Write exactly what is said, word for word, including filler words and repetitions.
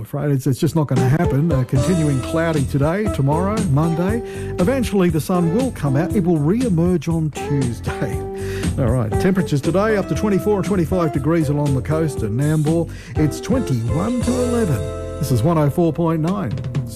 afraid it's, it's just not going to happen. Uh, continuing cloudy today, tomorrow, Monday. Eventually the sun will come out. It will re-emerge on Tuesday. All right, temperatures today up to twenty-four and twenty-five degrees along the coast and Nambour. It's twenty-one to eleven. This is one oh four point nine.